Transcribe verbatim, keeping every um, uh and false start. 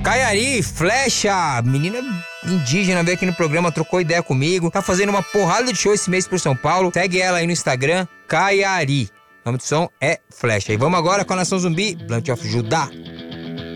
Caiari, Flecha, menina indígena, veio aqui no programa, trocou ideia comigo. Tá fazendo uma porrada de show esse mês por São Paulo. Segue ela aí no Instagram, Caiari. O nome do som é Flecha. E vamos agora com a Nação Zumbi, Plant of Judá.